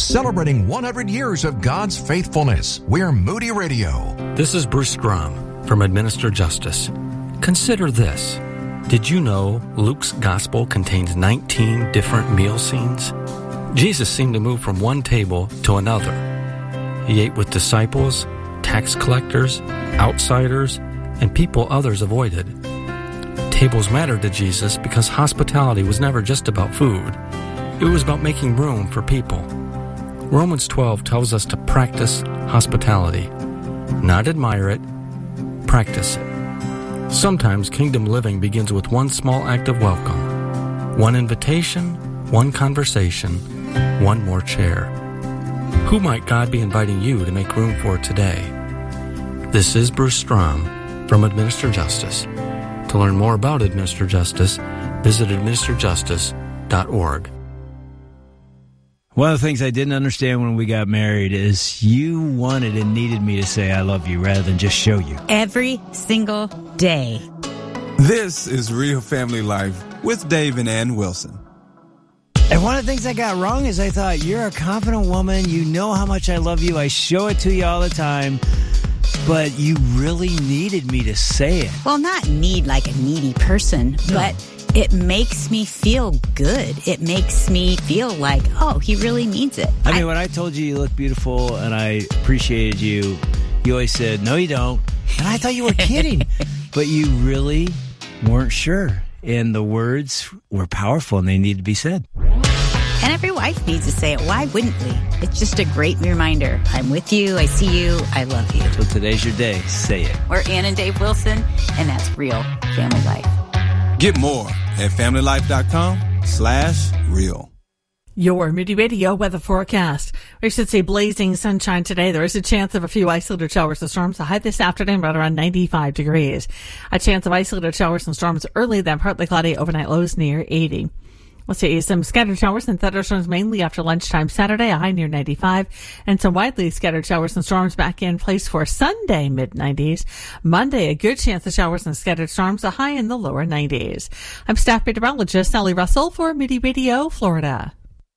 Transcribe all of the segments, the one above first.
Celebrating 100 years of God's faithfulness, we're Moody Radio. This is Bruce Strom from Administer Justice. Consider this. Did you know Luke's Gospel contains 19 different meal scenes? Jesus seemed to move from one table to another. He ate with disciples, tax collectors, outsiders, and people others avoided. Tables mattered to Jesus because hospitality was never just about food. It was about making room for people. Romans 12 tells us to practice hospitality. Not admire it, practice it. Sometimes kingdom living begins with one small act of welcome. One invitation, one conversation, one more chair. Who might God be inviting you to make room for today? This is Bruce Strom from Administer Justice. To learn more about Administer Justice, visit administerjustice.org. One of the things I didn't understand when we got married is you wanted and needed me to say I love you rather than just show you. Every single day. This is Real Family Life with Dave and Ann Wilson. And one of the things I got wrong is I thought, you're a confident woman. You know how much I love you. I show it to you all the time. But you really needed me to say it. Well, not need like a needy person, but it makes me feel good. It makes me feel like, oh, he really means it. I mean, when I told you look beautiful and I appreciated you, you always said, no, you don't. And I thought you were kidding. But you really weren't sure. And the words were powerful and they needed to be said. And every wife needs to say it. Why wouldn't we? It's just a great reminder. I'm with you. I see you. I love you. So today's your day. Say it. We're Ann and Dave Wilson, and that's Real Family Life. Get more at familylife.com/real. Your Moody Radio weather forecast. We should say blazing sunshine today. There is a chance of a few isolated showers and storms. A high this afternoon right around 95 degrees. A chance of isolated showers and storms early, then partly cloudy, overnight lows near 80. We'll see some scattered showers and thunderstorms mainly after lunchtime Saturday, a high near 95, and some widely scattered showers and storms back in place for Sunday, mid-90s. Monday, a good chance of showers and scattered storms, a high in the lower 90s. I'm staff meteorologist Sally Russell for Moody Radio, Florida.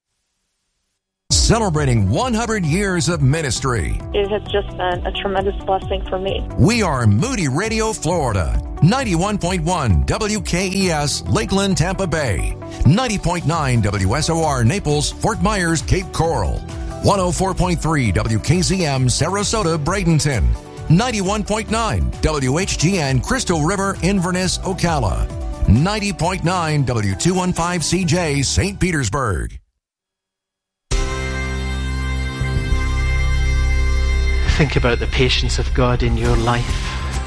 Celebrating 100 years of ministry. It has just been a tremendous blessing for me. We are Moody Radio, Florida. 91.1 WKES, Lakeland, Tampa Bay. 90.9 WSOR, Naples, Fort Myers, Cape Coral. 104.3 WKZM, Sarasota, Bradenton. 91.9 WHGN, Crystal River, Inverness, Ocala. 90.9 W215CJ, St. Petersburg. Think about the patience of God in your life.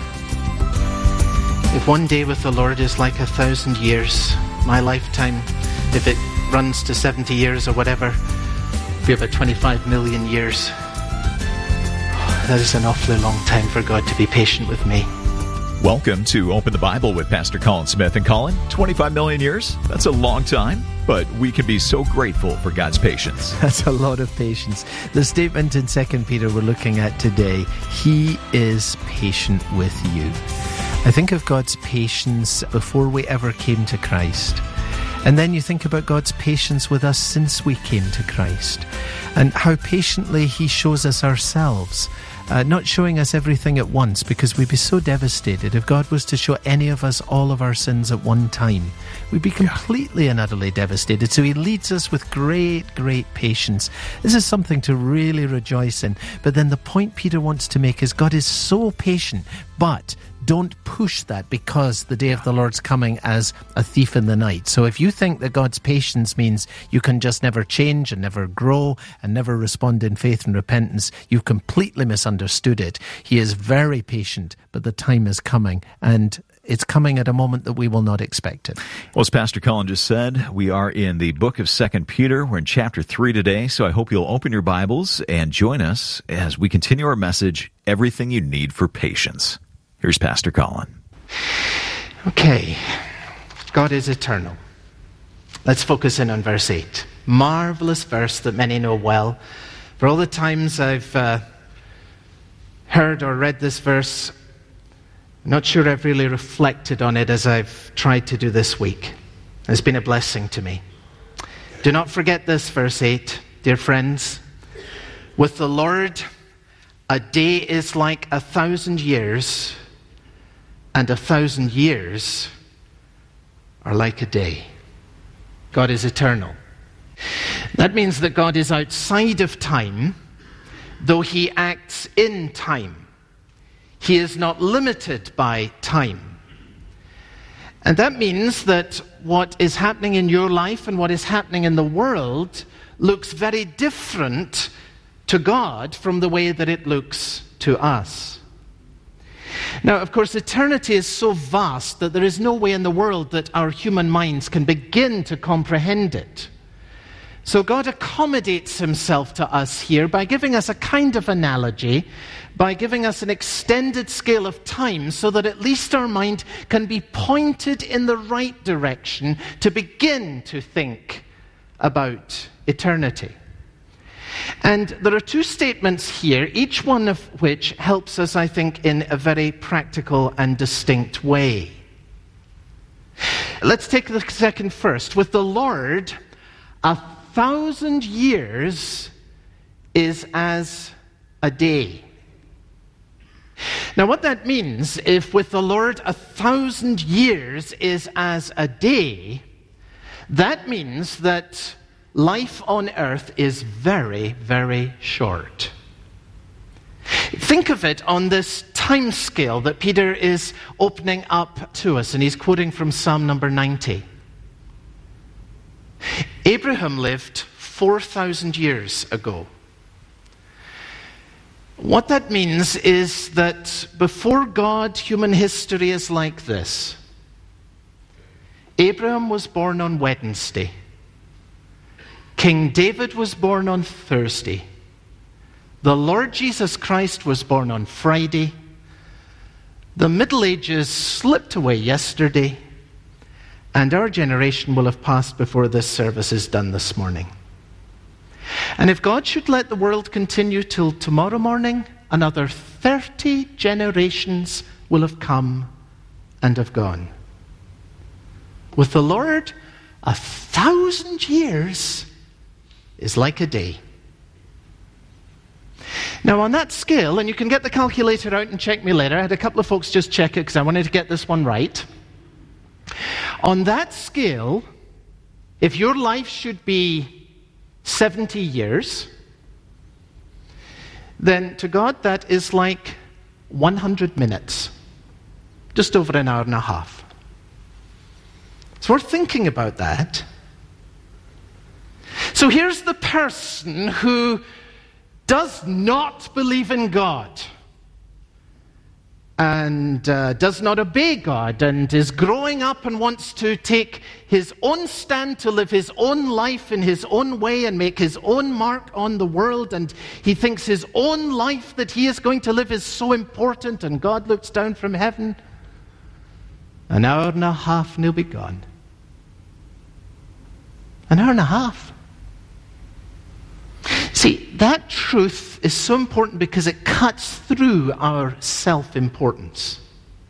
If one day with the Lord is like 1,000 years, my lifetime, if it runs to 70 years or whatever, be about 25 million years. That is an awfully long time for God to be patient with me. Welcome to Open the Bible with Pastor Colin Smith. And Colin, 25 million years? That's a long time, but we can be so grateful for God's patience. That's a lot of patience. The statement in 2 Peter we're looking at today, He is patient with you. I think of God's patience before we ever came to Christ. And then you think about God's patience with us since we came to Christ. And how patiently He shows us ourselves. Not showing us everything at once, because we'd be so devastated if God was to show any of us all of our sins at one time. We'd be completely and utterly devastated. So He leads us with great, great patience. This is something to really rejoice in. But then the point Peter wants to make is God is so patient, but don't push that because the day of the Lord's coming as a thief in the night. So if you think that God's patience means you can just never change and never grow and never respond in faith and repentance, you've completely misunderstood it. He is very patient, but the time is coming, and it's coming at a moment that we will not expect it. Well, as Pastor Colin just said, we are in the book of 2 Peter. We're in chapter 3 today, so I hope you'll open your Bibles and join us as we continue our message, Everything You Need for Patience. Here's Pastor Colin. Okay, God is eternal. Let's focus in on verse 8. Marvelous verse that many know well. For all the times I've heard or read this verse, I'm not sure I've really reflected on it as I've tried to do this week. It's been a blessing to me. Do not forget this, verse 8, dear friends. With the Lord, a day is like 1,000 years, and 1,000 years are like a day. God is eternal. That means that God is outside of time, though he acts in time. He is not limited by time. And that means that what is happening in your life and what is happening in the world looks very different to God from the way that it looks to us. Now, of course, eternity is so vast that there is no way in the world that our human minds can begin to comprehend it. So God accommodates himself to us here by giving us a kind of analogy, by giving us an extended scale of time so that at least our mind can be pointed in the right direction to begin to think about eternity. And there are two statements here, each one of which helps us, I think, in a very practical and distinct way. Let's take the second first. With the Lord, 1,000 years is as a day. Now, what that means, if with the Lord 1,000 years is as a day, that means that life on earth is very, very short. Think of it on this time scale that Peter is opening up to us, and he's quoting from Psalm number 90. Abraham lived 4,000 years ago. What that means is that before God, human history is like this. Abraham was born on Wednesday. King David was born on Thursday. The Lord Jesus Christ was born on Friday. The Middle Ages slipped away yesterday. And our generation will have passed before this service is done this morning. And if God should let the world continue till tomorrow morning, another 30 generations will have come and have gone. With the Lord, 1,000 years is like a day. Now on that scale, and you can get the calculator out and check me later, I had a couple of folks just check it because I wanted to get this one right. On that scale, if your life should be 70 years, then to God that is like 100 minutes, just over an hour and a half. It's worth thinking about that. So here's the person who does not believe in God and does not obey God and is growing up and wants to take his own stand to live his own life in his own way and make his own mark on the world, and he thinks his own life that he is going to live is so important, and God looks down from heaven. An hour and a half and he'll be gone. An hour and a half. See, that truth is so important because it cuts through our self-importance.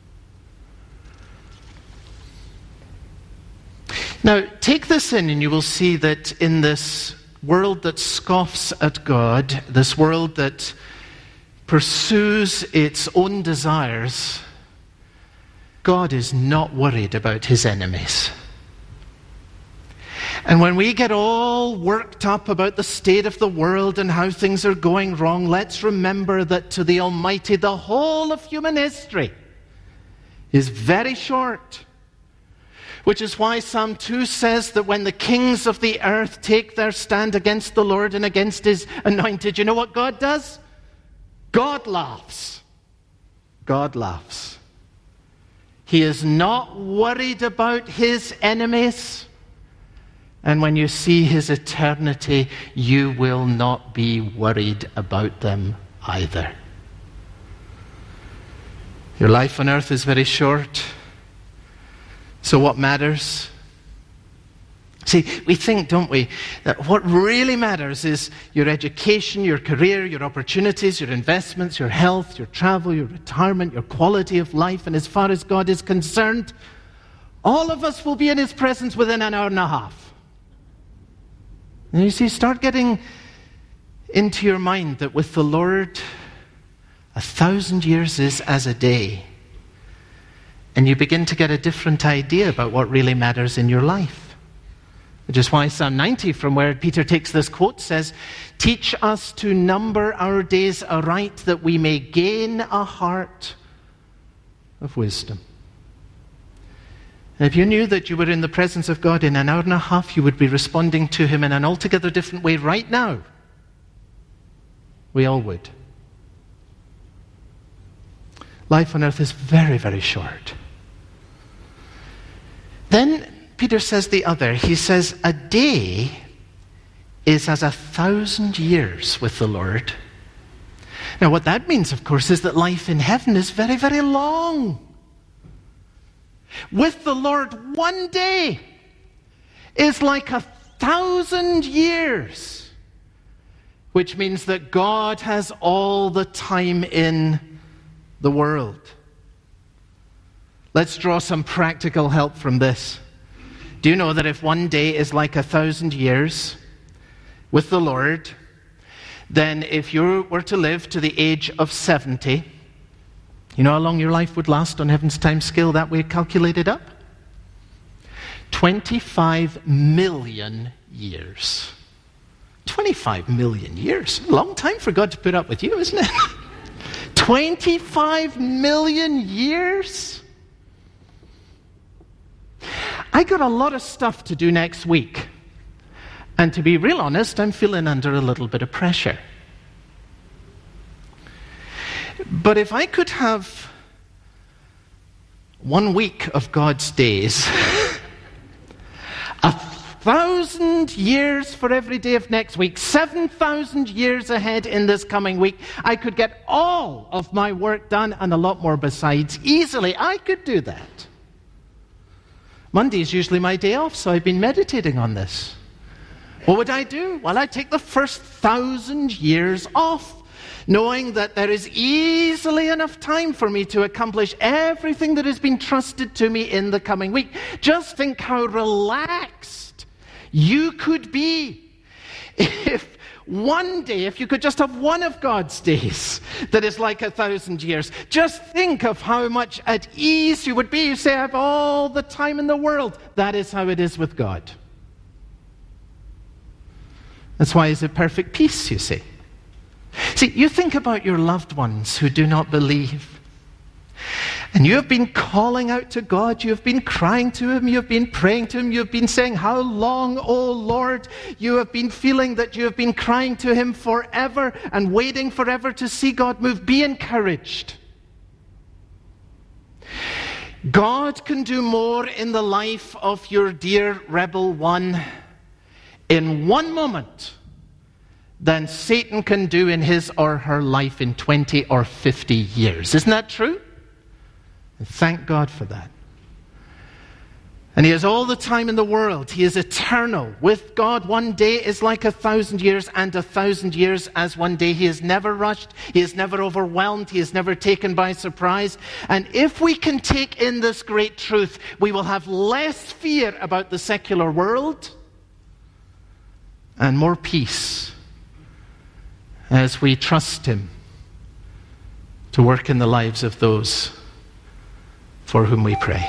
Now, take this in and you will see that in this world that scoffs at God, this world that pursues its own desires, God is not worried about his enemies. And when we get all worked up about the state of the world and how things are going wrong, let's remember that to the Almighty, the whole of human history is very short. Which is why Psalm 2 says that when the kings of the earth take their stand against the Lord and against his anointed, you know what God does? God laughs. God laughs. He is not worried about his enemies. And when you see his eternity, you will not be worried about them either. Your life on earth is very short. So what matters? See, we think, don't we, that what really matters is your education, your career, your opportunities, your investments, your health, your travel, your retirement, your quality of life. And as far as God is concerned, all of us will be in his presence within an hour and a half. And you see, start getting into your mind that with the Lord, 1,000 years is as a day. And you begin to get a different idea about what really matters in your life. Which is why Psalm 90, from where Peter takes this quote, says, "Teach us to number our days aright, that we may gain a heart of wisdom." And if you knew that you were in the presence of God in an hour and a half, you would be responding to Him in an altogether different way right now. We all would. Life on earth is very, very short. Then Peter says the other. He says, a day is as 1,000 years with the Lord. Now what that means, of course, is that life in heaven is very, very long. With the Lord, one day is like 1,000 years, which means that God has all the time in the world. Let's draw some practical help from this. Do you know that if one day is like 1,000 years with the Lord, then if you were to live to the age of 70, you know how long your life would last on heaven's time scale that way calculated up? 25 million years. 25 million years. A long time for God to put up with you, isn't it? 25 million years? I got a lot of stuff to do next week. And to be real honest, I'm feeling under a little bit of pressure. But if I could have 1 week of God's days, 1,000 years for every day of next week, 7,000 years ahead in this coming week, I could get all of my work done and a lot more besides. Easily, I could do that. Monday is usually my day off, so I've been meditating on this. What would I do? Well, I'd take the first 1,000 years off, knowing that there is easily enough time for me to accomplish everything that has been trusted to me in the coming week. Just think how relaxed you could be if one day, if you could just have one of God's days that is like 1,000 years. Just think of how much at ease you would be. You say, I have all the time in the world. That is how it is with God. That's why it's a perfect peace, you see. See, you think about your loved ones who do not believe. And you have been calling out to God, you have been crying to Him, you have been praying to Him, you have been saying, how long, O Lord? You have been feeling that you have been crying to Him forever and waiting forever to see God move. Be encouraged. God can do more in the life of your dear rebel one in 1 moment than Satan can do in his or her life in 20 or 50 years. Isn't that true? And thank God for that. And He has all the time in the world. He is eternal. With God, 1 day is like 1,000 years, and 1,000 years as 1 day. He is never rushed. He is never overwhelmed. He is never taken by surprise. And if we can take in this great truth, we will have less fear about the secular world and more peace as we trust Him to work in the lives of those for whom we pray.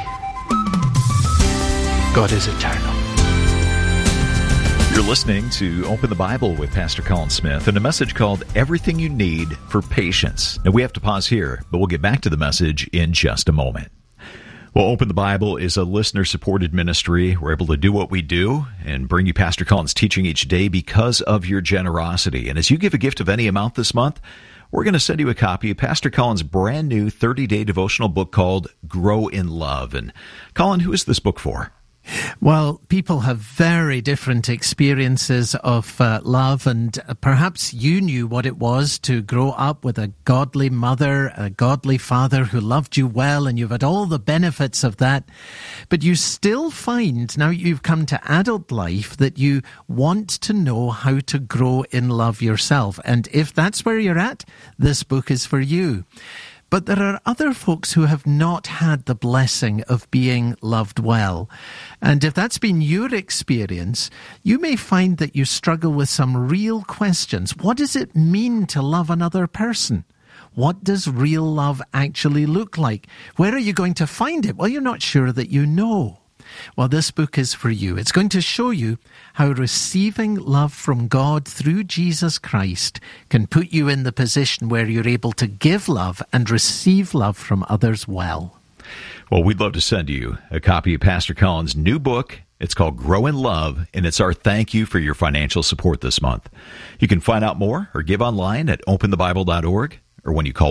God is eternal. You're listening to Open the Bible with Pastor Colin Smith and a message called Everything You Need for Patience. Now we have to pause here, but we'll get back to the message in just a moment. Well, Open the Bible is a listener-supported ministry. We're able to do what we do and bring you Pastor Colin's teaching each day because of your generosity. And as you give a gift of any amount this month, we're going to send you a copy of Pastor Colin's brand new 30-day devotional book called Grow in Love. And Colin, who is this book for? Well, people have very different experiences of love, and perhaps you knew what it was to grow up with a godly mother, a godly father who loved you well, and you've had all the benefits of that. But you still find, now you've come to adult life, that you want to know how to grow in love yourself. And if that's where you're at, this book is for you. But there are other folks who have not had the blessing of being loved well. And if that's been your experience, you may find that you struggle with some real questions. What does it mean to love another person? What does real love actually look like? Where are you going to find it? Well, you're not sure that you know. Well, this book is for you. It's going to show you how receiving love from God through Jesus Christ can put you in the position where you're able to give love and receive love from others well. Well, we'd love to send you a copy of Pastor Colin's new book. It's called Grow in Love, and it's our thank you for your financial support this month. You can find out more or give online at openthebible.org or when you call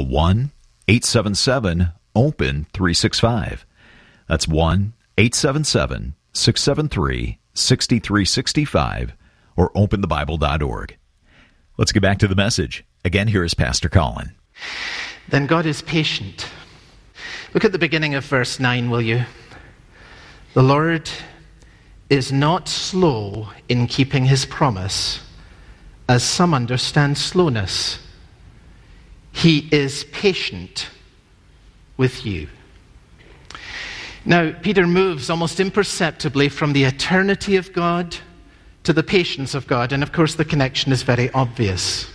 1-877-OPEN-365. That's 1-877-673-6365 or openthebible.org. Let's get back to the message. Again, here is Pastor Colin. Then God is patient. Look at the beginning of verse 9, will you? The Lord is not slow in keeping his promise, as some understand slowness. He is patient with you. Now, Peter moves almost imperceptibly from the eternity of God to the patience of God, and of course the connection is very obvious.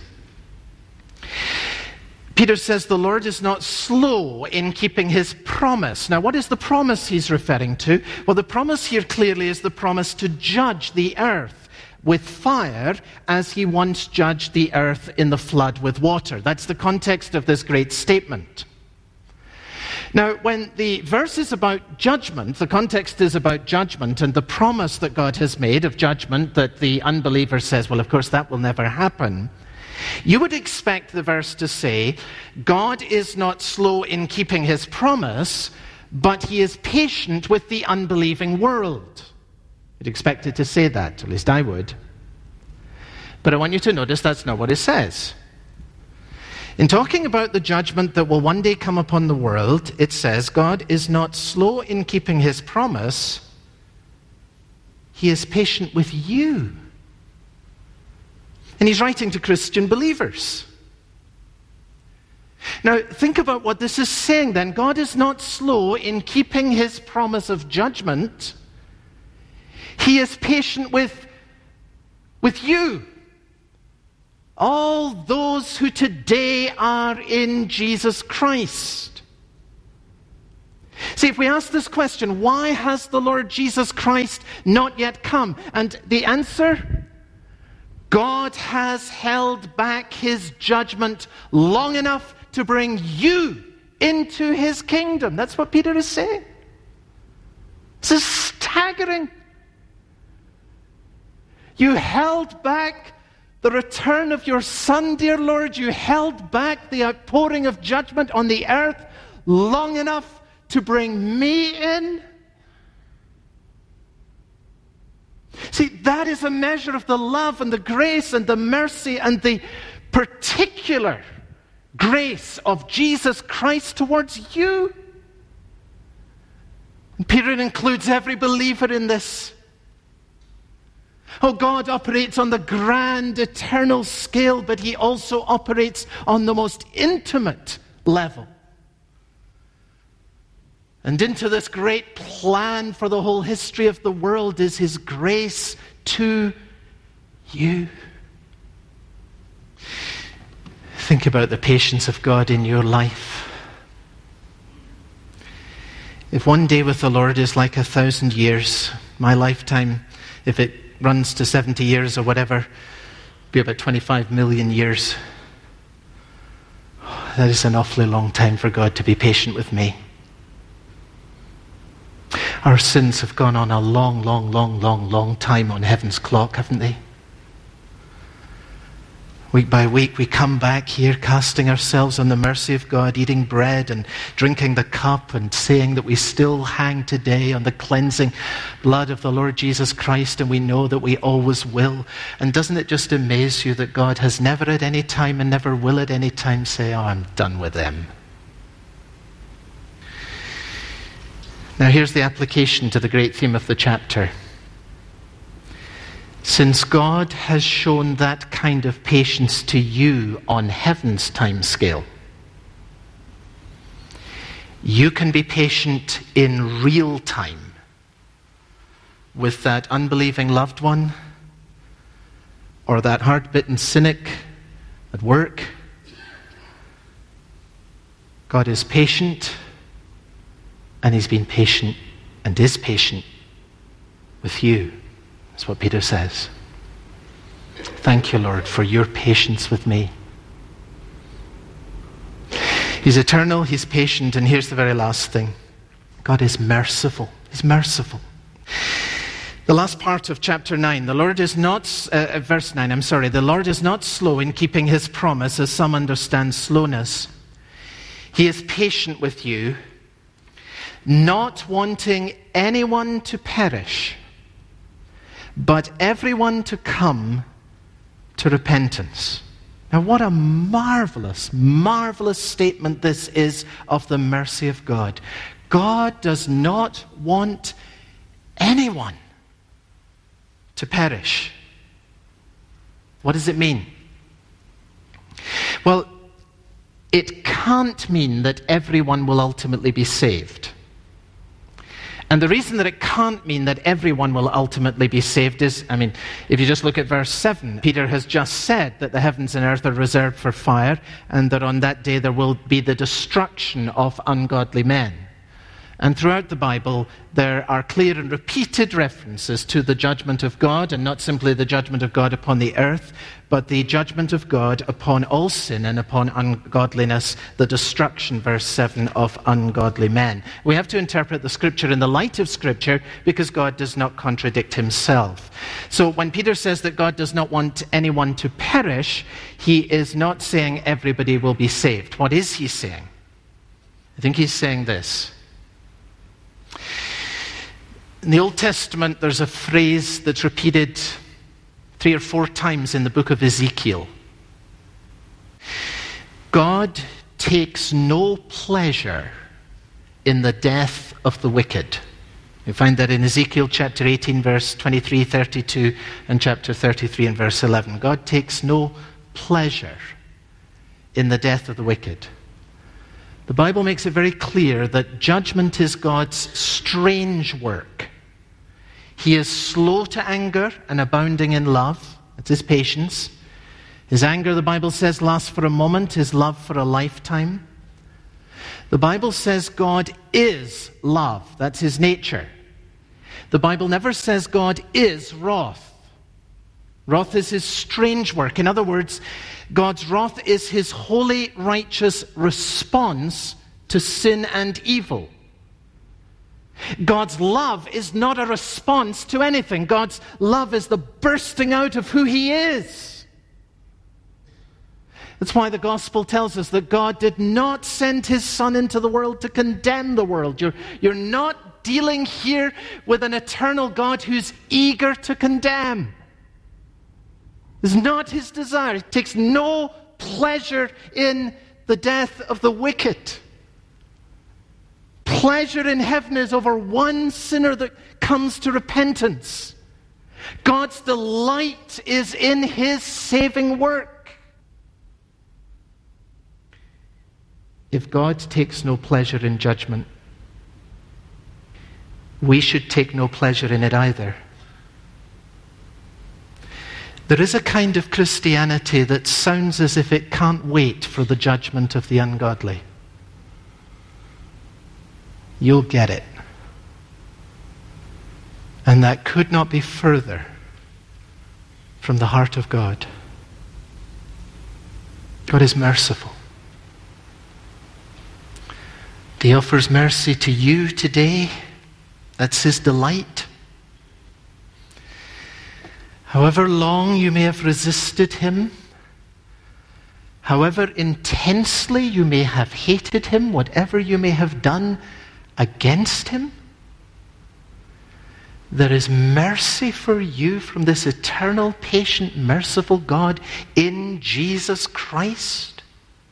Peter says the Lord is not slow in keeping his promise. Now, what is the promise he's referring to? Well, the promise here clearly is the promise to judge the earth with fire as he once judged the earth in the flood with water. That's the context of this great statement. Now, when the verse is about judgment, the context is about judgment and the promise that God has made of judgment that the unbeliever says, well, of course, that will never happen. You would expect the verse to say, God is not slow in keeping his promise, but he is patient with the unbelieving world. You'd expect it to say that, at least I would. But I want you to notice that's not what it says. In talking about the judgment that will one day come upon the world, it says, God is not slow in keeping his promise. He is patient with you. And he's writing to Christian believers. Now, think about what this is saying then. God is not slow in keeping his promise of judgment. He is patient with you. All those who today are in Jesus Christ. See, if we ask this question, why has the Lord Jesus Christ not yet come? And the answer, God has held back his judgment long enough to bring you into his kingdom. That's what Peter is saying. This is staggering. You held back the return of your Son, dear Lord. You held back the outpouring of judgment on the earth long enough to bring me in. See, that is a measure of the love and the grace and the mercy and the particular grace of Jesus Christ towards you. And Peter includes every believer in this. Oh, God operates on the grand, eternal scale, but he also operates on the most intimate level. And into this great plan for the whole history of the world is his grace to you. Think about the patience of God in your life. If one day with the Lord is like 1,000 years, my lifetime, if it runs to 70 years or whatever, be about 25 million years. That is an awfully long time for God to be patient with me. Our sins have gone on a long time on heaven's clock, haven't they? Week by week we come back here casting ourselves on the mercy of God, eating bread and drinking the cup and saying that we still hang today on the cleansing blood of the Lord Jesus Christ, and we know that we always will. And doesn't it just amaze you that God has never at any time and never will at any time say, oh, I'm done with them. Now here's the application to the great theme of the chapter. Since God has shown that kind of patience to you on heaven's time scale, You can be patient in real time with that unbelieving loved one or that hard-bitten cynic at work. God is patient, and he's been patient and is patient with you. That's what Peter says. Thank you, Lord, for your patience with me. He's eternal, he's patient, and here's the very last thing. God is merciful. He's merciful. The last part of chapter 9, the Lord is not, verse 9, the Lord is not slow in keeping his promise, as some understand slowness. He is patient with you, not wanting anyone to perish, but everyone to come to repentance. Now, what a marvelous, marvelous statement this is of the mercy of God. God does not want anyone to perish. What does it mean? Well, it can't mean that everyone will ultimately be saved. And the reason that it can't mean that everyone will ultimately be saved is, if you just look at verse 7, Peter has just said that the heavens and earth are reserved for fire, and that on that day there will be the destruction of ungodly men. And throughout the Bible, there are clear and repeated references to the judgment of God, and not simply the judgment of God upon the earth, but the judgment of God upon all sin and upon ungodliness, the destruction, verse 7, of ungodly men. We have to interpret the Scripture in the light of Scripture, because God does not contradict himself. So when Peter says that God does not want anyone to perish, he is not saying everybody will be saved. What is he saying? I think he's saying this. In the Old Testament, there's a phrase that's repeated 3 or 4 times in the book of Ezekiel. God takes no pleasure in the death of the wicked. You find that in Ezekiel chapter 18, verse 23, 32, and chapter 33 and verse 11. God takes no pleasure in the death of the wicked. The Bible makes it very clear that judgment is God's strange work. He is slow to anger and abounding in love. That's his patience. His anger, the Bible says, lasts for a moment, his love for a lifetime. The Bible says God is love. That's his nature. The Bible never says God is wrath. Wrath is his strange work. In other words, God's wrath is his holy, righteous response to sin and evil. God's love is not a response to anything. God's love is the bursting out of who he is. That's why the gospel tells us that God did not send his Son into the world to condemn the world. You're not dealing here with an eternal God who's eager to condemn. It's not his desire. He takes no pleasure in the death of the wicked. Pleasure in heaven is over one sinner that comes to repentance. God's delight is in his saving work. If God takes no pleasure in judgment, we should take no pleasure in it either. There is a kind of Christianity that sounds as if it can't wait for the judgment of the ungodly. You'll get it. And that could not be further from the heart of God. God is merciful. He offers mercy to you today. That's his delight. However long you may have resisted him, however intensely you may have hated him, whatever you may have done against him, there is mercy for you from this eternal, patient, merciful God in Jesus Christ.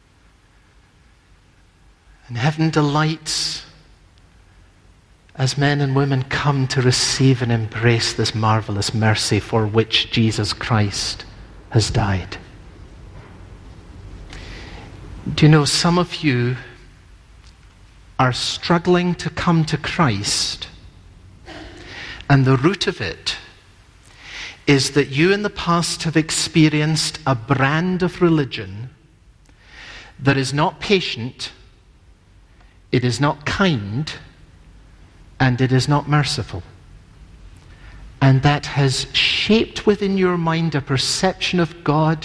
And heaven delights as men and women come to receive and embrace this marvelous mercy for which Jesus Christ has died. Do you know, some of you are struggling to come to Christ, and the root of it is that you in the past have experienced a brand of religion that is not patient, it is not kind, and it is not merciful. And that has shaped within your mind a perception of God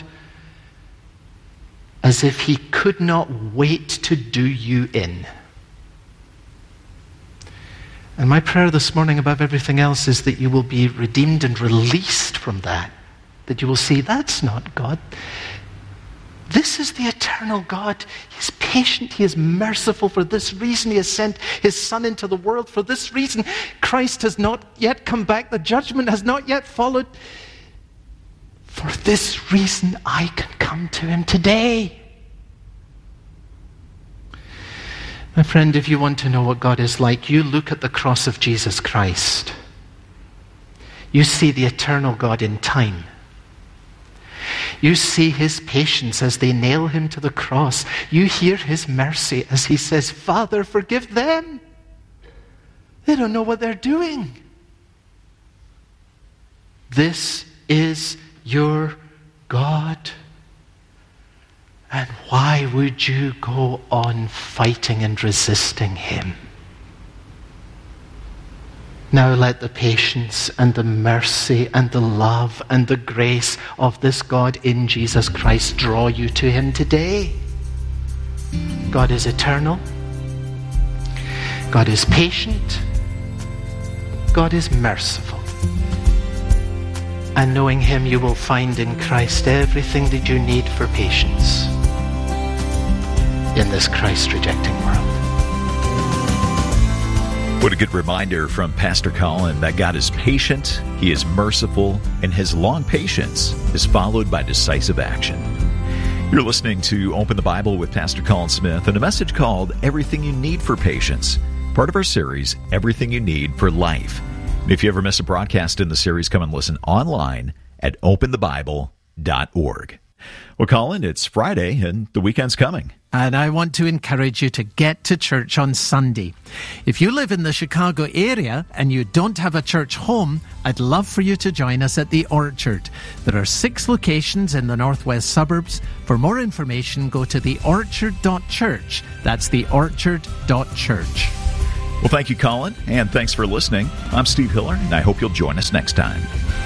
as if he could not wait to do you in. And my prayer this morning above everything else is that you will be redeemed and released from that. That you will see, that's not God. This is the eternal God. He is patient. He is merciful. For this reason, he has sent his Son into the world. For this reason, Christ has not yet come back. The judgment has not yet followed. For this reason, I can come to him today. My friend, if you want to know what God is like, you look at the cross of Jesus Christ. You see the eternal God in time. You see his patience as they nail him to the cross. You hear his mercy as he says, Father, forgive them. They don't know what they're doing. This is your God. And why would you go on fighting and resisting him? Now let the patience and the mercy and the love and the grace of this God in Jesus Christ draw you to him today. God is eternal. God is patient. God is merciful. And knowing him, you will find in Christ everything that you need for patience in this Christ-rejecting world. What a good reminder from Pastor Colin that God is patient, he is merciful, and his long patience is followed by decisive action. You're listening to Open the Bible with Pastor Colin Smith and a message called Everything You Need for Patience, part of our series, Everything You Need for Life. And if you ever miss a broadcast in the series, come and listen online at openthebible.org. Well, Colin, it's Friday and the weekend's coming. And I want to encourage you to get to church on Sunday. If you live in the Chicago area and you don't have a church home, I'd love for you to join us at the Orchard. There are 6 locations in the northwest suburbs. For more information, go to theorchard.church. That's theorchard.church. Well, thank you, Colin, and thanks for listening. I'm Steve Hiller, and I hope you'll join us next time.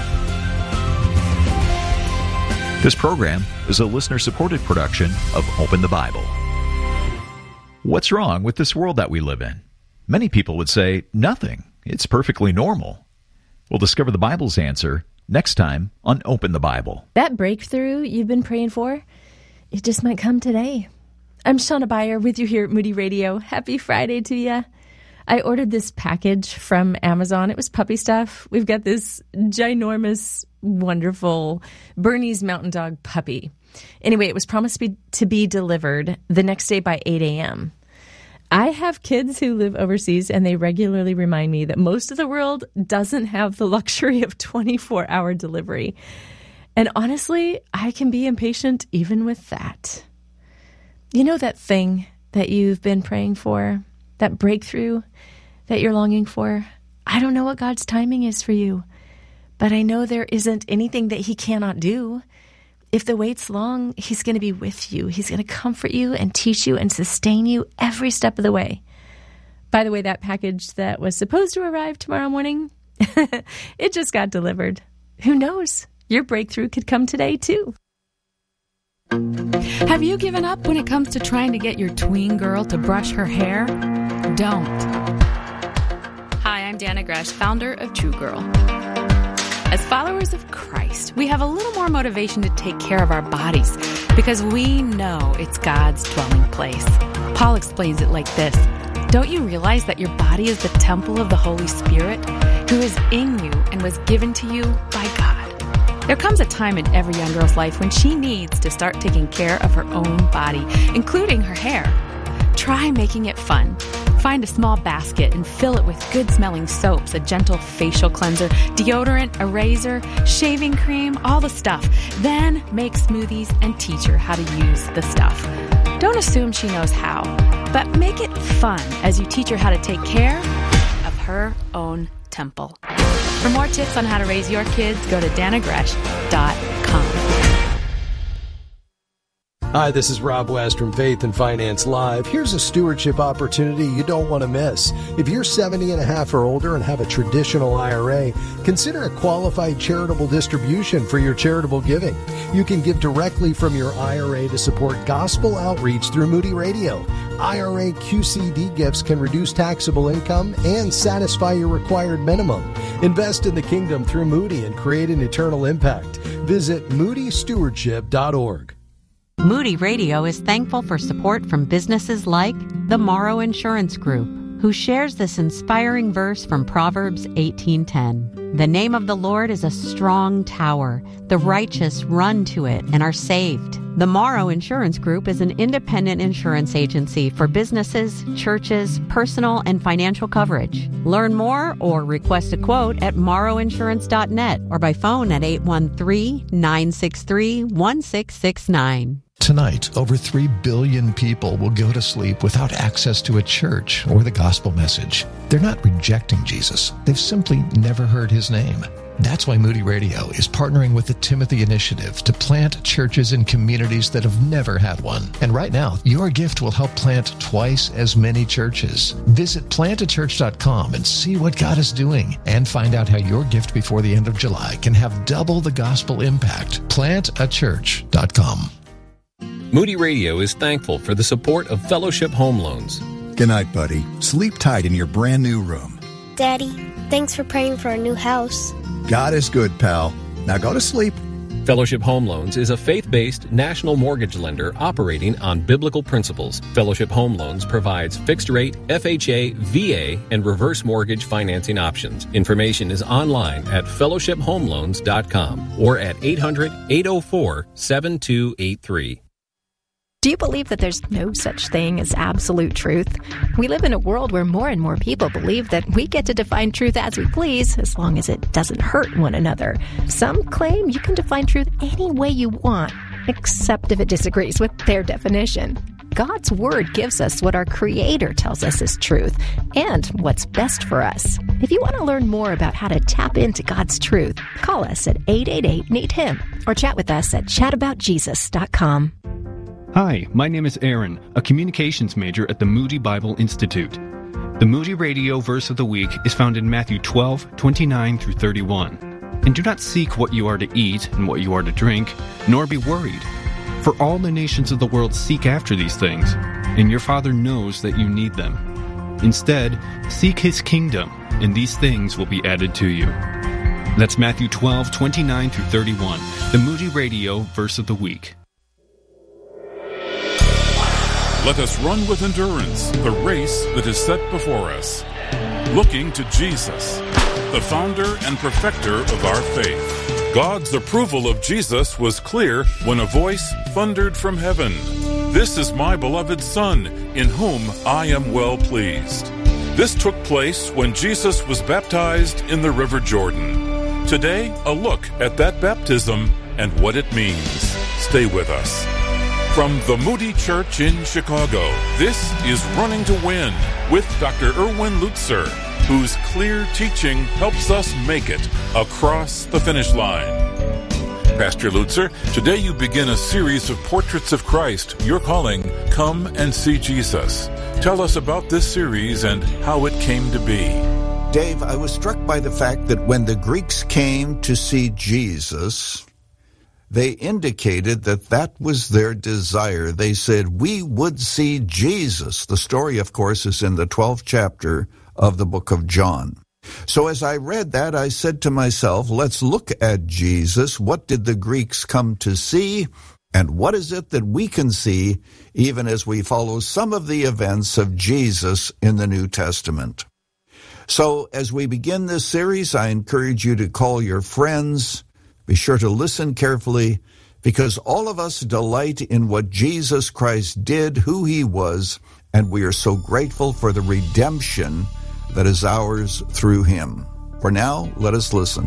This program is a listener-supported production of Open the Bible. What's wrong with this world that we live in? Many people would say, nothing. It's perfectly normal. We'll discover the Bible's answer next time on Open the Bible. That breakthrough you've been praying for, it just might come today. I'm Shauna Beyer with you here at Moody Radio. Happy Friday to you. I ordered this package from Amazon. It was puppy stuff. We've got this ginormous, wonderful Bernese Mountain Dog puppy. Anyway, it was promised to be delivered the next day by 8 a.m. I have kids who live overseas, and they regularly remind me that most of the world doesn't have the luxury of 24-hour delivery. And honestly, I can be impatient even with that. You know that thing that you've been praying for? That breakthrough that you're longing for? I don't know what God's timing is for you, but I know there isn't anything that he cannot do. If the wait's long, he's going to be with you. He's going to comfort you and teach you and sustain you every step of the way. By the way, that package that was supposed to arrive tomorrow morning, it just got delivered. Who knows? Your breakthrough could come today, too. Have you given up when it comes to trying to get your tween girl to brush her hair? Don't. Hi, I'm Dana Gresh, founder of True Girl. As followers of Christ, we have a little more motivation to take care of our bodies because we know it's God's dwelling place. Paul explains it like this. Don't you realize that your body is the temple of the Holy Spirit who is in you and was given to you by God? There comes a time in every young girl's life when she needs to start taking care of her own body, including her hair. Try making it fun. Find a small basket and fill it with good-smelling soaps, a gentle facial cleanser, deodorant, a razor, shaving cream, all the stuff. Then make smoothies and teach her how to use the stuff. Don't assume she knows how, but make it fun as you teach her how to take care of her own temple. For more tips on how to raise your kids, go to danagresh.com. Hi, this is Rob West from Faith and Finance Live. Here's a stewardship opportunity you don't want to miss. If you're 70 and a half or older and have a traditional IRA, consider a qualified charitable distribution for your charitable giving. You can give directly from your IRA to support gospel outreach through Moody Radio. IRA QCD gifts can reduce taxable income and satisfy your required minimum. Invest in the kingdom through Moody and create an eternal impact. Visit moodystewardship.org. Moody Radio is thankful for support from businesses like the Morrow Insurance Group, who shares this inspiring verse from Proverbs 18:10. The name of the Lord is a strong tower. The righteous run to it and are saved. The Morrow Insurance Group is an independent insurance agency for businesses, churches, personal, and financial coverage. Learn more or request a quote at morrowinsurance.net or by phone at 813-963-1669. Tonight, over 3 billion people will go to sleep without access to a church or the gospel message. They're not rejecting Jesus. They've simply never heard his name. That's why Moody Radio is partnering with the Timothy Initiative to plant churches in communities that have never had one. And right now, your gift will help plant twice as many churches. Visit plantachurch.com and see what God is doing, and find out how your gift before the end of July can have double the gospel impact. Plantachurch.com. Moody Radio is thankful for the support of Fellowship Home Loans. Good night, buddy. Sleep tight in your brand new room. Daddy, thanks for praying for our new house. God is good, pal. Now go to sleep. Fellowship Home Loans is a faith-based national mortgage lender operating on biblical principles. Fellowship Home Loans provides fixed-rate, FHA, VA, and reverse mortgage financing options. Information is online at fellowshiphomeloans.com or at 800-804-7283. Do you believe that there's no such thing as absolute truth? We live in a world where more and more people believe that we get to define truth as we please, as long as it doesn't hurt one another. Some claim you can define truth any way you want, except if it disagrees with their definition. God's Word gives us what our Creator tells us is truth and what's best for us. If you want to learn more about how to tap into God's truth, call us at 888-NEED-HIM or chat with us at chataboutjesus.com. Hi, my name is Aaron, a communications major at the Moody Bible Institute. The Moody Radio verse of the week is found in Matthew 12:29 through 31. And do not seek what you are to eat and what you are to drink, nor be worried. For all the nations of the world seek after these things, and your Father knows that you need them. Instead, seek His kingdom, and these things will be added to you. That's Matthew 12:29 through 31, the Moody Radio verse of the week. Let us run with endurance the race that is set before us, looking to Jesus, the founder and perfecter of our faith. God's approval of Jesus was clear when a voice thundered from heaven, "This is my beloved Son, in whom I am well pleased." This took place when Jesus was baptized in the River Jordan. Today, a look at that baptism and what it means. Stay with us. From the Moody Church in Chicago, this is Running to Win with Dr. Erwin Lutzer, whose clear teaching helps us make it across the finish line. Pastor Lutzer, today you begin a series of portraits of Christ you're calling Come and See Jesus. Tell us about this series and how it came to be. Dave, I was struck by the fact that when the Greeks came to see Jesus, they indicated that that was their desire. They said, we would see Jesus. The story, of course, is in the 12th chapter of the book of John. So as I read that, I said to myself, let's look at Jesus. What did the Greeks come to see? And what is it that we can see even as we follow some of the events of Jesus in the New Testament? So as we begin this series, I encourage you to call your friends. Be sure to listen carefully, because all of us delight in what Jesus Christ did, who he was, and we are so grateful for the redemption that is ours through him. For now, let us listen.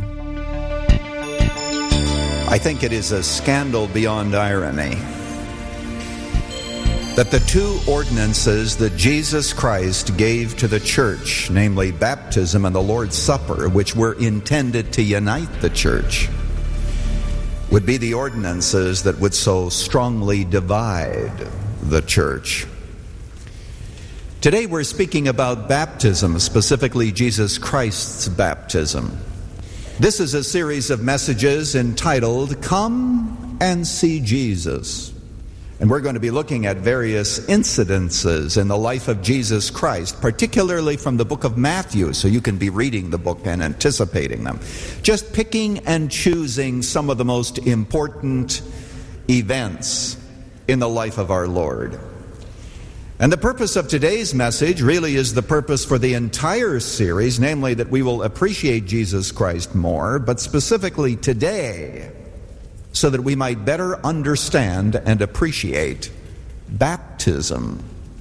I think it is a scandal beyond irony that the two ordinances that Jesus Christ gave to the church, namely baptism and the Lord's Supper, which were intended to unite the church, would be the ordinances that would so strongly divide the church. Today we're speaking about baptism, specifically Jesus Christ's baptism. This is a series of messages entitled, Come and See Jesus. And we're going to be looking at various incidences in the life of Jesus Christ, particularly from the book of Matthew, so you can be reading the book and anticipating them. Just picking and choosing some of the most important events in the life of our Lord. And the purpose of today's message really is the purpose for the entire series, namely that we will appreciate Jesus Christ more, but specifically today, so that we might better understand and appreciate baptism.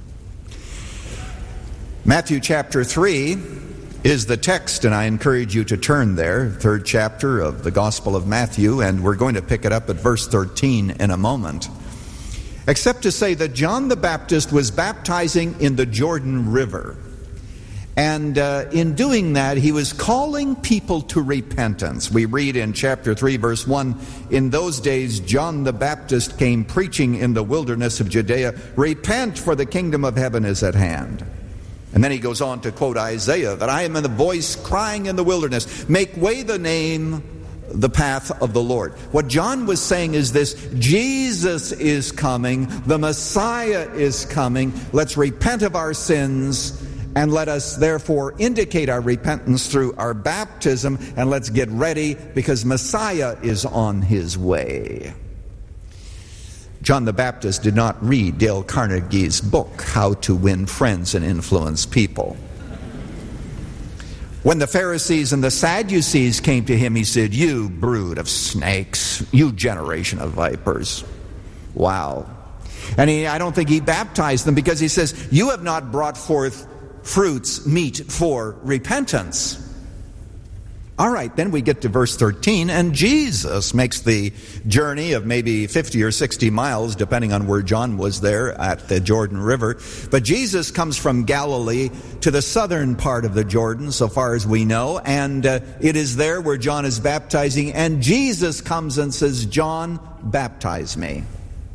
Matthew chapter 3 is the text, and I encourage you to turn there, third chapter of the Gospel of Matthew, and we're going to pick it up at verse 13 in a moment. Except to say that John the Baptist was baptizing in the Jordan River. And in doing that, he was calling people to repentance. We read in chapter 3, verse 1, in those days John the Baptist came preaching in the wilderness of Judea, repent, for the kingdom of heaven is at hand. And then he goes on to quote Isaiah, that I am in the voice crying in the wilderness, make way the path of the Lord. What John was saying is this: Jesus is coming, the Messiah is coming, let's repent of our sins, and let us therefore indicate our repentance through our baptism, and let's get ready because Messiah is on his way. John the Baptist did not read Dale Carnegie's book, How to Win Friends and Influence People. When the Pharisees and the Sadducees came to him, he said, you brood of snakes, you generation of vipers. Wow. And I don't think he baptized them because he says, you have not brought forth fruits meet for repentance. All right, then we get to verse 13, and Jesus makes the journey of maybe 50 or 60 miles, depending on where John was there at the Jordan River. But Jesus comes from Galilee to the southern part of the Jordan, so far as we know, and it is there where John is baptizing, and Jesus comes and says, John, baptize me.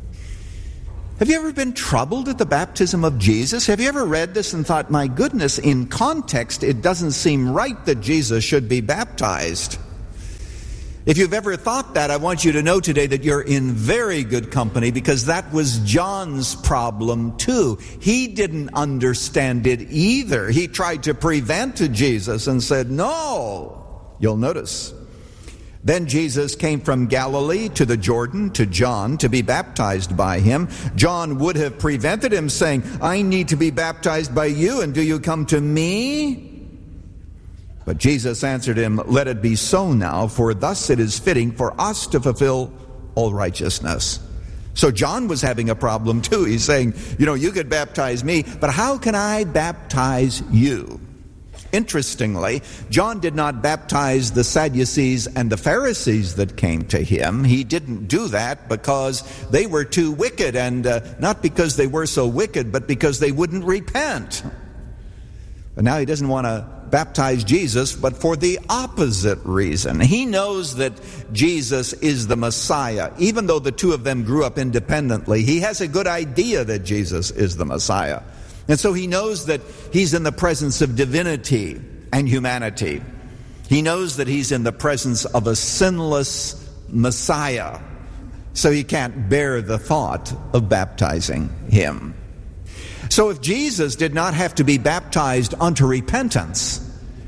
Have you ever been troubled at the baptism of Jesus? Have you ever read this and thought, my goodness, in context, it doesn't seem right that Jesus should be baptized? If you've ever thought that, I want you to know today that you're in very good company, because that was John's problem too. He didn't understand it either. He tried to prevent Jesus and said, no. You'll notice. Then Jesus came from Galilee to the Jordan to John to be baptized by him. John would have prevented him, saying, I need to be baptized by you, and do you come to me? But Jesus answered him, let it be so now, for thus it is fitting for us to fulfill all righteousness. So John was having a problem too. He's saying, you could baptize me, but how can I baptize you? Interestingly, John did not baptize the Sadducees and the Pharisees that came to him. He didn't do that because they were too wicked, and not because they were so wicked, but because they wouldn't repent. But now he doesn't want to baptize Jesus, but for the opposite reason. He knows that Jesus is the Messiah. Even though the two of them grew up independently, he has a good idea that Jesus is the Messiah. And so he knows that he's in the presence of divinity and humanity. He knows that he's in the presence of a sinless Messiah. So he can't bear the thought of baptizing him. So if Jesus did not have to be baptized unto repentance,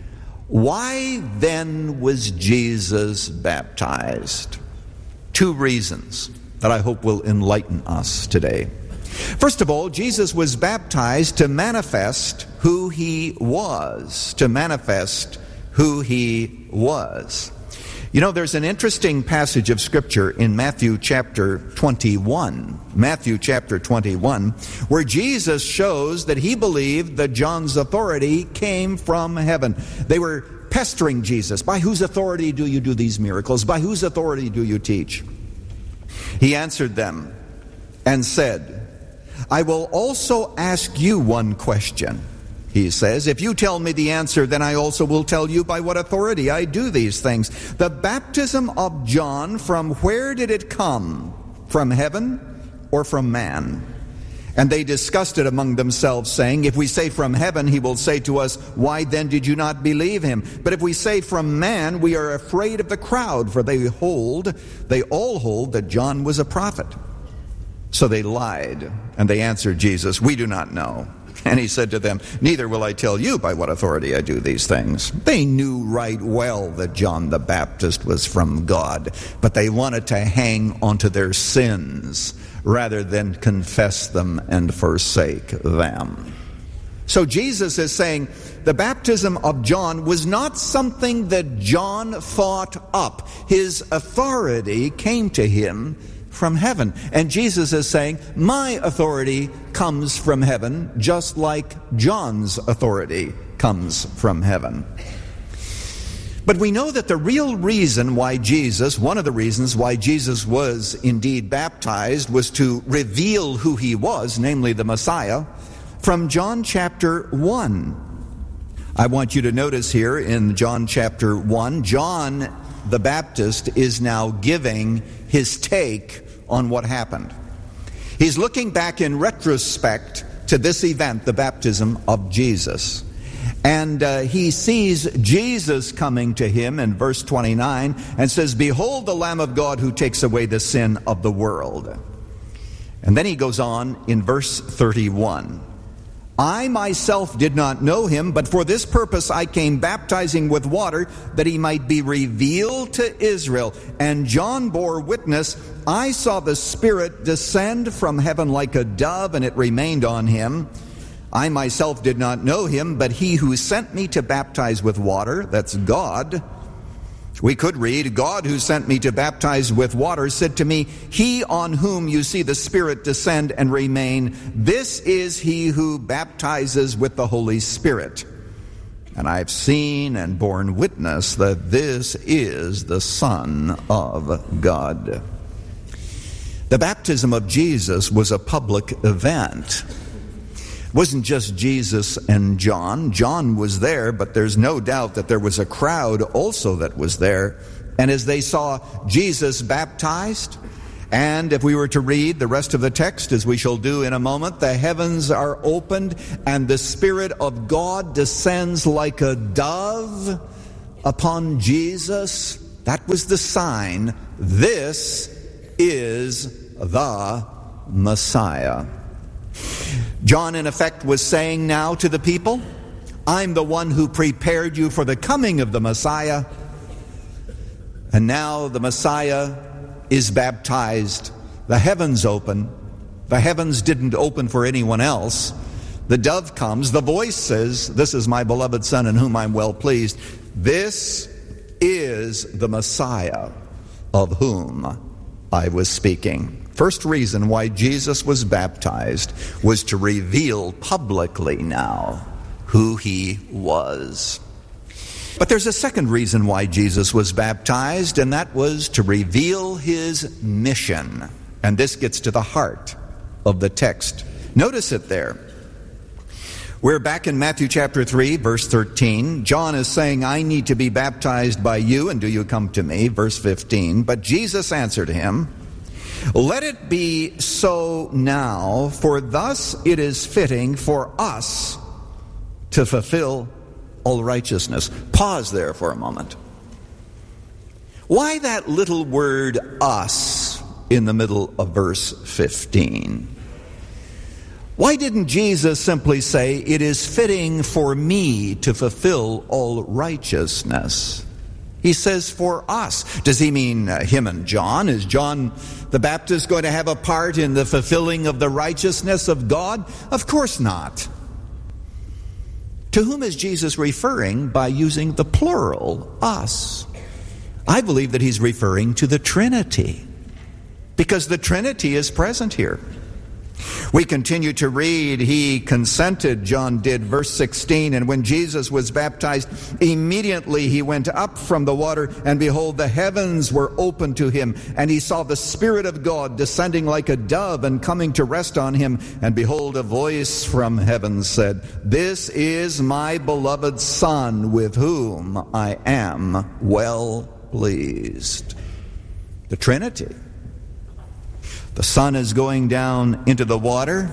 why then was Jesus baptized? Two reasons that I hope will enlighten us today. First of all, Jesus was baptized to manifest who he was. To manifest who he was. There's an interesting passage of Scripture in Matthew chapter 21. Matthew chapter 21, where Jesus shows that he believed that John's authority came from heaven. They were pestering Jesus. By whose authority do you do these miracles? By whose authority do you teach? He answered them and said, I will also ask you one question. He says, if you tell me the answer, then I also will tell you by what authority I do these things. The baptism of John, from where did it come? From heaven or from man? And they discussed it among themselves, saying, if we say from heaven, he will say to us, why then did you not believe him? But if we say from man, we are afraid of the crowd, for they all hold that John was a prophet. So they lied, and they answered Jesus, we do not know. And he said to them, neither will I tell you by what authority I do these things. They knew right well that John the Baptist was from God, but they wanted to hang onto their sins rather than confess them and forsake them. So Jesus is saying the baptism of John was not something that John thought up. His authority came to him from heaven. And Jesus is saying, my authority comes from heaven, just like John's authority comes from heaven. But we know that the real reason why one of the reasons why Jesus was indeed baptized, was to reveal who he was, namely the Messiah, from John chapter 1. I want you to notice here in John chapter 1, John the Baptist is now giving his take on what happened. He's looking back in retrospect to this event, the baptism of Jesus. And he sees Jesus coming to him in verse 29 and says, behold the Lamb of God who takes away the sin of the world. And then he goes on in verse 31. I myself did not know him, but for this purpose I came baptizing with water, that he might be revealed to Israel. And John bore witness, I saw the Spirit descend from heaven like a dove, and it remained on him. I myself did not know him, but he who sent me to baptize with water, that's God. We could read, God who sent me to baptize with water said to me, he on whom you see the Spirit descend and remain, this is he who baptizes with the Holy Spirit. And I've seen and borne witness that this is the Son of God. The baptism of Jesus was a public event. It wasn't just Jesus and John. John was there, but there's no doubt that there was a crowd also that was there. And as they saw Jesus baptized, and if we were to read the rest of the text, as we shall do in a moment, the heavens are opened and the Spirit of God descends like a dove upon Jesus. That was the sign. This is the Messiah. John, in effect, was saying now to the people, I'm the one who prepared you for the coming of the Messiah. And now the Messiah is baptized. The heavens open. The heavens didn't open for anyone else. The dove comes. The voice says, this is my beloved Son in whom I'm well pleased. This is the Messiah of whom I was speaking. First reason why Jesus was baptized was to reveal publicly now who he was. But there's a second reason why Jesus was baptized, and that was to reveal his mission. And this gets to the heart of the text. Notice it there. We're back in Matthew chapter 3, verse 13. John is saying, I need to be baptized by you, and do you come to me? Verse 15. But Jesus answered him, let it be so now, for thus it is fitting for us to fulfill all righteousness. Pause there for a moment. Why that little word us in the middle of verse 15? Why didn't Jesus simply say, it is fitting for me to fulfill all righteousness? He says for us. Does he mean him and John? Is John the Baptist going to have a part in the fulfilling of the righteousness of God? Of course not. To whom is Jesus referring by using the plural, us? I believe that he's referring to the Trinity, because the Trinity is present here. We continue to read, he consented, John did, verse 16, and when Jesus was baptized, immediately he went up from the water, and behold, the heavens were opened to him, and he saw the Spirit of God descending like a dove and coming to rest on him, and behold, a voice from heaven said, "This is my beloved Son, with whom I am well pleased." The Trinity. The Son is going down into the water.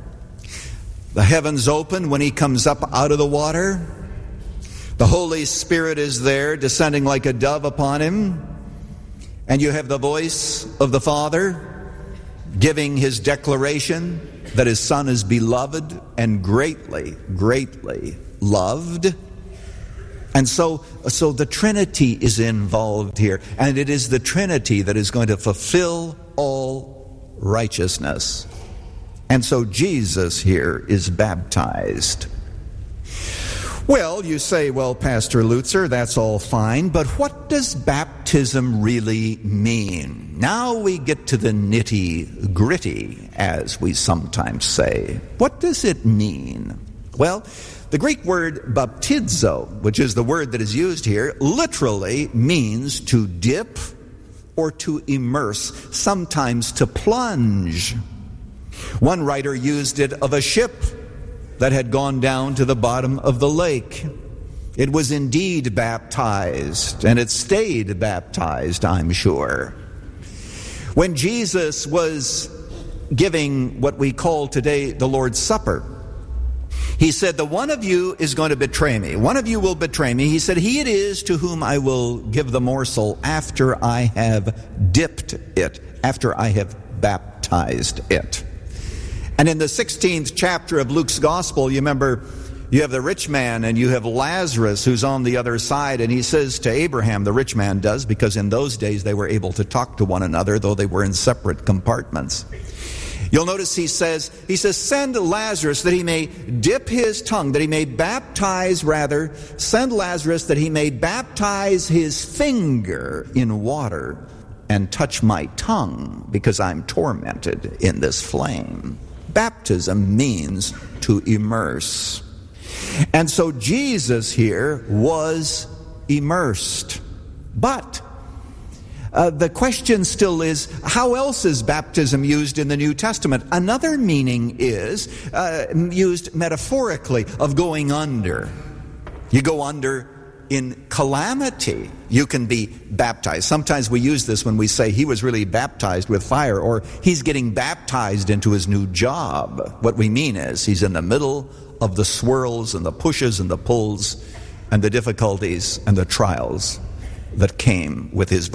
The heavens open when he comes up out of the water. The Holy Spirit is there, descending like a dove upon him. And you have the voice of the Father giving his declaration that his Son is beloved and greatly, greatly loved. And so the Trinity is involved here. And it is the Trinity that is going to fulfill all righteousness. And so Jesus here is baptized. Well, you say, well, Pastor Lutzer, that's all fine, but what does baptism really mean? Now we get to the nitty-gritty, as we sometimes say. What does it mean? Well, the Greek word baptizo, which is the word that is used here, literally means to dip or to immerse, sometimes to plunge. One writer used it of a ship that had gone down to the bottom of the lake. It was indeed baptized, and it stayed baptized, I'm sure. When Jesus was giving what we call today the Lord's Supper, he said, "The one of you is going to betray me. One of you will betray me." He said, "He it is to whom I will give the morsel after I have dipped it, after I have baptized it." And in the 16th chapter of Luke's Gospel, you remember, you have the rich man and you have Lazarus who's on the other side. And he says to Abraham, the rich man does, because in those days they were able to talk to one another, though they were in separate compartments. You'll notice he says, "Send Lazarus that he may dip his tongue," that he may baptize, rather, "send Lazarus that he may baptize his finger in water and touch my tongue, because I'm tormented in this flame." Baptism means to immerse. And so Jesus here was immersed. But the question still is, how else is baptism used in the New Testament? Another meaning is used metaphorically, of going under. You go under in calamity. You can be baptized. Sometimes we use this when we say he was really baptized with fire, or he's getting baptized into his new job. What we mean is he's in the middle of the swirls and the pushes and the pulls and the difficulties and the trials that came with his